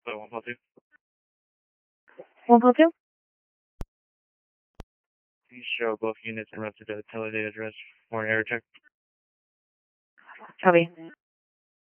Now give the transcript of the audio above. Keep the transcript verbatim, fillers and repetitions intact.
So one call two. One call two. Please show both units and run to the teledata address for an error check. Copy.